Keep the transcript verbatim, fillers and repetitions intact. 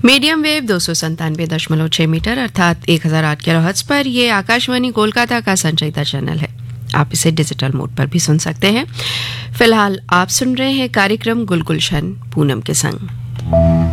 Medium wave दो सौ संतानवे दशमलव छह मीटर अर्थात एक हजार आठ किलोहर्ट्ज पर ये आकाशवाणी कोलकाता का संचयिता चैनल है। आप इसे डिजिटल मोड पर भी सुन सकते हैं। फिलहाल आप सुन रहे हैं कार्यक्रम गुलगुलशन पूनम के संग।